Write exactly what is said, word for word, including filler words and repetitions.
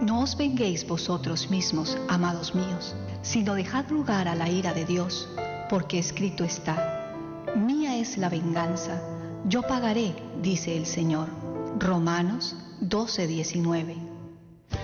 No os venguéis vosotros mismos, amados míos, sino dejad lugar a la ira de Dios, porque escrito está: mía es la venganza, yo pagaré, dice el Señor. Romanos doce diecinueve.